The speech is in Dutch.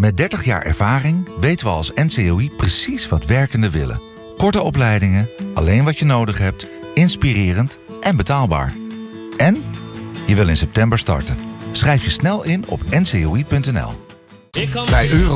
Met 30 jaar ervaring weten we als NCOI precies wat werkenden willen. Korte opleidingen, alleen wat je nodig hebt, inspirerend en betaalbaar. En je wil in september starten. Schrijf je snel in op ncoi.nl. Bij